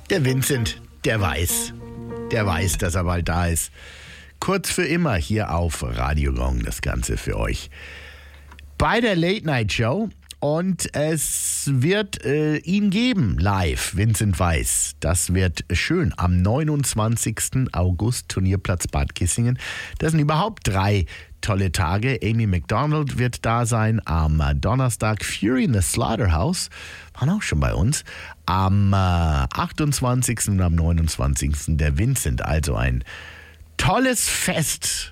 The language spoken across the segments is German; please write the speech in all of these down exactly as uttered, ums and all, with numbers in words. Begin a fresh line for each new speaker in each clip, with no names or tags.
Der Vincent, der weiß, der weiß, dass er bald da ist. Kurz für immer hier auf Radio Gong, das Ganze für euch. Bei der Late Night Show. Und es wird äh, ihn geben, live, Vincent Weiss. Das wird schön am neunundzwanzigsten August, Turnierplatz Bad Kissingen. Das sind überhaupt drei tolle Tage. Amy Macdonald wird da sein am Donnerstag. Fury in the Slaughterhouse waren auch schon bei uns. Am äh, achtundzwanzigsten und am neunundzwanzigsten der Vincent. Also ein tolles Fest.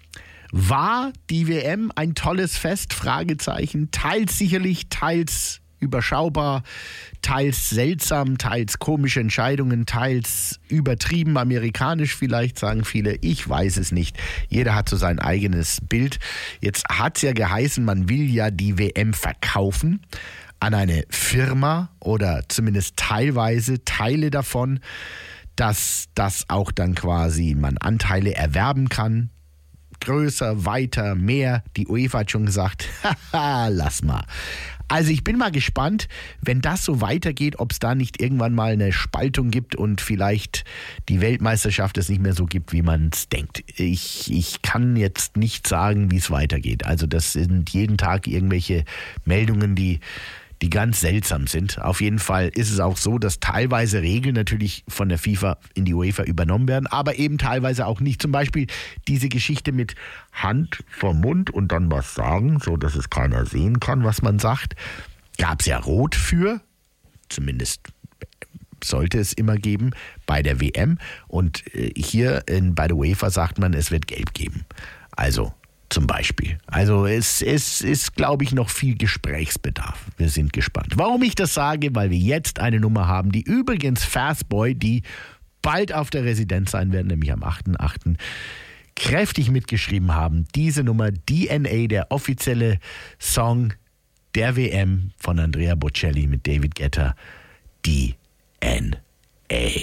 War die W M ein tolles Fest? Fragezeichen. Teils sicherlich, teils überschaubar, teils seltsam, teils komische Entscheidungen, teils übertrieben amerikanisch vielleicht, sagen viele. Ich weiß es nicht. Jeder hat so sein eigenes Bild. Jetzt hat es ja geheißen, man will ja die W M verkaufen an eine Firma oder zumindest teilweise Teile davon, dass das auch dann quasi man Anteile erwerben kann. Größer, weiter, mehr. Die UEFA hat schon gesagt, haha, lass mal. Also ich bin mal gespannt, wenn das so weitergeht, ob es da nicht irgendwann mal eine Spaltung gibt und vielleicht die Weltmeisterschaft es nicht mehr so gibt, wie man es denkt. Ich, ich kann jetzt nicht sagen, wie es weitergeht. Also das sind jeden Tag irgendwelche Meldungen, die die ganz seltsam sind. Auf jeden Fall ist es auch so, dass teilweise Regeln natürlich von der FIFA in die UEFA übernommen werden, aber eben teilweise auch nicht. Zum Beispiel diese Geschichte mit Hand vom Mund und dann was sagen, so dass es keiner sehen kann, was man sagt. Gab es ja Rot für, zumindest sollte es immer geben, bei der W M. Und hier in, bei der UEFA sagt man, es wird Gelb geben. Also zum Beispiel. Also es, es ist, glaube ich, noch viel Gesprächsbedarf. Wir sind gespannt. Warum ich das sage? Weil wir jetzt eine Nummer haben, die übrigens Fastboy, die bald auf der Residenz sein werden, nämlich am achten achten kräftig mitgeschrieben haben. Diese Nummer, D N A, der offizielle Song der W M von Andrea Bocelli mit David Guetta, D N A.